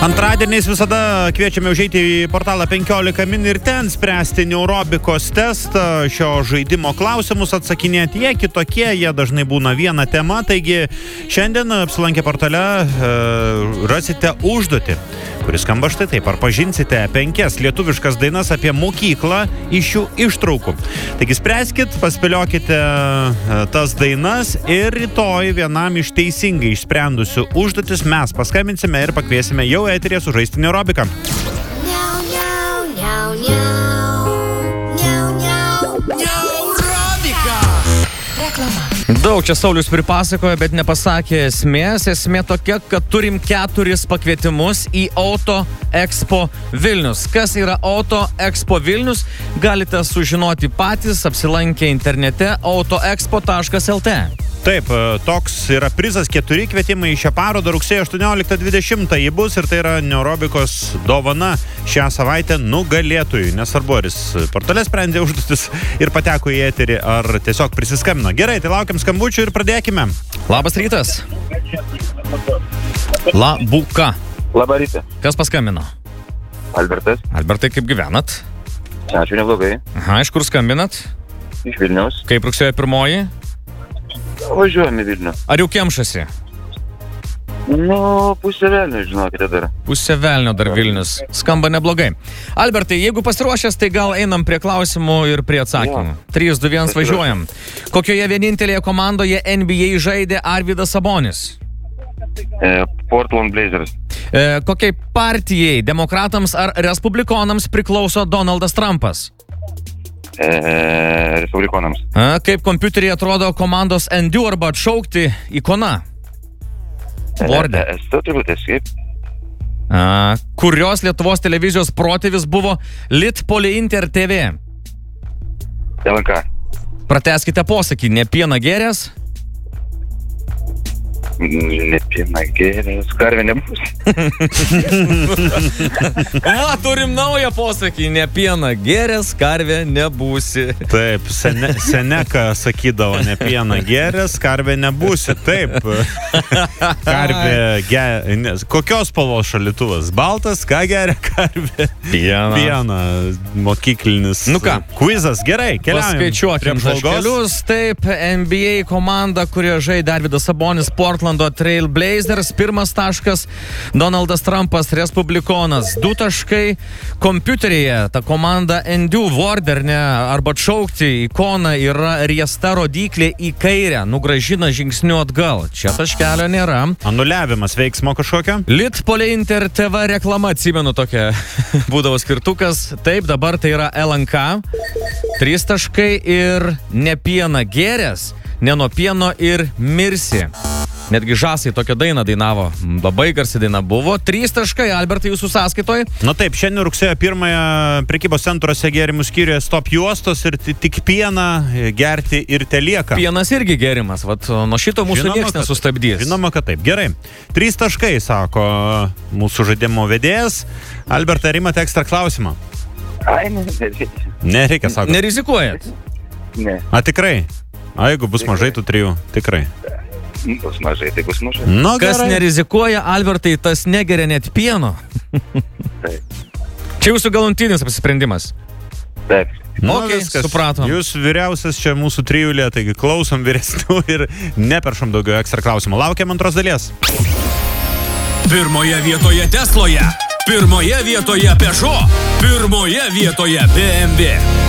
Antradieniais visada kviečiame užeiti į portalą 15 min ir ten spręsti neurobikos testą, šio žaidimo klausimus atsakinėti. Jie kitokie, jie dažnai būna viena tema, taigi šiandien apsilankę portale rasite užduotį, kuris skamba štai taip. Ar pažinsite 5 lietuviškas dainas apie mokyklą iš jų ištraukų? Taigi spręskit, paspėliokite tas dainas ir rytoj vienam iš teisingai išsprendusių užduotis mes paskambinsime ir pakviesime jau eterėje sužaisti neurobiką. Daug čia Saulius pripasakojo, bet nepasakė esmės. Esmė tokia, kad turim 4 pakvietimus į Auto Expo Vilnius. Kas yra Auto Expo Vilnius, galite sužinoti patys, apsilankę internete autoexpo.lt. Taip, toks yra prizas, 4 kvietimai į šią parodą rugsėjo 18-20 jį bus ir tai yra neurobikos dovana šią savaitę nugalėtojui. Nesvarbu, ar jis portale sprendė užduotis ir pateko į eterį, ar tiesiog prisiskambino. Gerai, tai laukiam skambučių ir pradėkime. Labas rytas. Labuka. Labą rytą. Kas paskambino? Albertas. Albertai, kaip gyvenat? Ačiū, neblogai. Aha, iš kur skambinat? Iš Vilniaus. Kaip rugsėjo 1? Važiuojame į Vilnių. Ar jau kemšasi? Pusė velnio, žinokite dar. Pusė velnio dar Vilnius. Skamba neblogai. Albertai, jeigu pasiruošęs, tai gal einam prie klausimų ir prie atsakymų. 3, 2, 1, važiuojam. Kokioje vienintelėje komandoje NBA žaidė Arvydas Sabonis? Portland Blazers. Kokiai partijai, demokratams ar respublikonams priklauso Donaldas Trumpas? Respublikonams. Kaip kompiuteriai atrodo komandos Endure arba atšaukti ikona? Borde. Kurios Lietuvos televizijos protėvis buvo Litpoli Inter TV? LNK. Pratęskite posakį, ne pieną gėręs? Ne pieną gėręs, karvė nebus. Turim naują posakį, ne pieną gėręs, karvė nebūsi. Taip, seneka sakydavo, ne pieną gėręs, karvė nebūsi. Taip, karvė kokios spalvos šaldytuvas? Baltas, ką geria karvė? Pieną, mokyklinis. Nu ką? Kvizas, gerai, keliaujam. Paskaičiuokim žaškelius. Taip, NBA komanda, kurioje žaidė Arvydas Sabonis, Portlando Trail Blazers, 1 taškas, Donaldas Trumpas, respublikonas, 2 taškai, kompiuteryje ta komanda Endure Warderne arba atšaukti ikoną yra riesta rodiklė į kairę, nugrąžina žingsniu atgal. Čia taškelio nėra. Anuliavimas veiksmo kažkokio? Litpoli Inter TV reklama, atsimenu tokia, būdavo skirtukas. Taip, dabar tai yra LNK, 3 taškai ir ne pieną gėręs, ne nuo pieno ir mirsi. Netgi Žasai tokią dainą dainavo. Labai garsi daina buvo. 3 taškai, Albertai, jūsų sąskaitoj. Na taip, šiandien rugsėjo 1 prekybos centruose gėrimų skyriuje stop juostos ir tik pieną gerti ir telieka. Pienas irgi gėrimas. Vat nuo šito mūsų niekas nesustabdys. Žinoma, kad taip. Gerai. 3 taškai, sako mūsų žaidimo vedėjas. Albertai, ar imate ekstra klausimą? Ai, nereikia. Nereikia, sako. Nerizikuojat? Ne. A, tikrai? A, jeigu bus mažai tų 3, tikrai. Bus mažai, tai bus mažai. Nu, kas gerai. nerizikuoja, Albertai, tas negeria net pieno. Taip. Čia jūsų galutinis apsisprendimas. Taip. Nu, viskas, supratom. Jūs vyriausias čia mūsų trijulė, taigi klausom vyresnių ir neperšam daugiau ekstra klausimų. Laukiam antros dalies. Pirmoje vietoje Tesloje, pirmoje vietoje Peugeot, pirmoje vietoje BMW.